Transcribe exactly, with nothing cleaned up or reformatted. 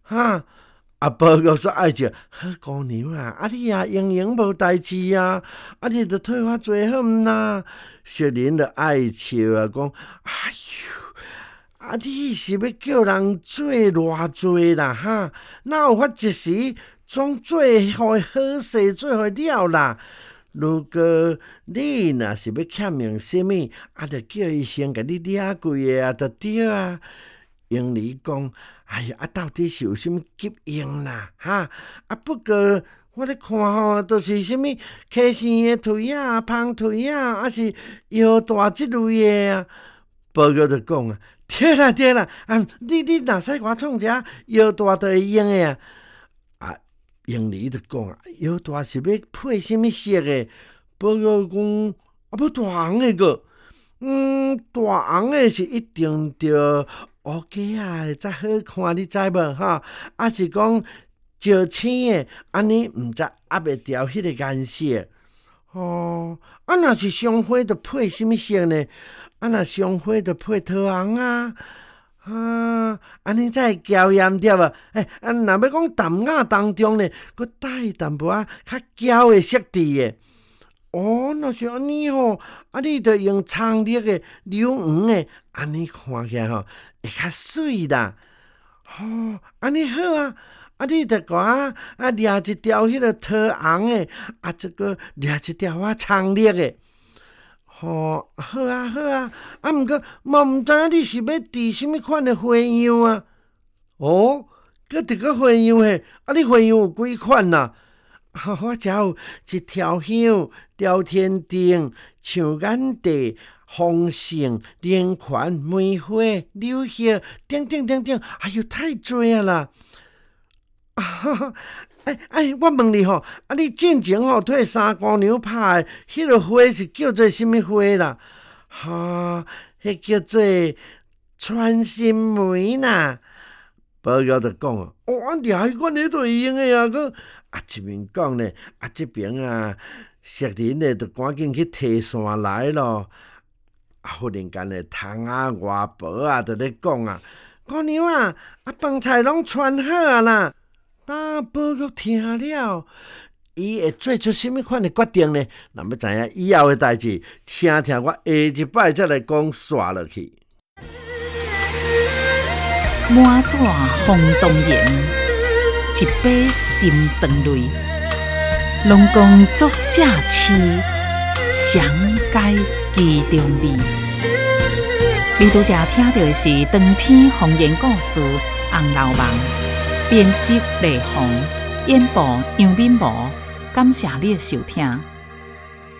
哈。啊，报告说爱笑，好姑娘啊，啊你啊用用无代志啊，啊你着替我做好毋啦？小林着爱笑啊，讲，哎呦，啊你是要叫人做偌济啦哈？哪有法一时总做互好势做互了啦？如果你若是要欠用啥物，啊，着叫伊先甲你掠过的啊，着对啊。英里讲。哎呀，啊，到底是有啥物急用啦？哈！啊，不过我咧看吼，都、就是啥物溪生的腿啊、芳腿啊，还是腰大即类的啊。报告就讲啊，对啦对啦，啊，你你若使我创一下腰大就会用的啊。啊，英里就讲啊，腰大是要配啥物色的？报告讲啊，要大红的个，嗯，大红的是一定着。乌鸡啊，才好看，你知无哈？啊是讲石青的，安尼毋知压袂掉迄个颜色。哦，啊若是双花，着配什物色呢？啊若双花，着配桃红啊。啊，安尼才会娇艳着啊！诶、欸，啊，若要讲淡雅当中呢，佮带淡薄仔较娇的色质的。哦，若是安尼吼，啊，你着用苍绿的、柳黄的，安尼看起来吼。会较水啦，吼、哦，安尼好啊！啊，你着甲我啊掠一条迄个桃红的，啊，这个掠一条啊苍绿的，吼、哦，好啊好啊！啊，毋过嘛毋知影你是要伫什物款的花样啊？哦，搁伫个花样嘿，啊，你花样有几款呐、啊？我只有一条香、朝天灯、象眼地。丰盛、莲款、梅花、柳叶，等等等等，哎呦，太多啊啦！啊哈哈，哎哎，我问你吼，啊，你进前吼替三姑娘拍的迄个花是叫做什么花啦？哈、啊，迄叫做穿心梅啦。报告就讲啊，哦，啊，掠迄款迄都会用的啊，佮啊一边讲呢，啊这边啊，石林呢就赶紧去提伞来咯。啊！忽然间咧，窗啊、外婆啊，伫咧讲啊，姑娘啊，啊饭菜拢穿好啊啦。当报告听了，伊会做出什么款的决定呢？若要知影以后的代志，听听我下一摆再来讲煞落去。 满纸红动言，一杯心酸泪。龙宫作假痴，详解其中味。你拄则听到的是长篇方言故事《红楼梦》，编辑雷鸿，演播杨敏模。感谢你的收听。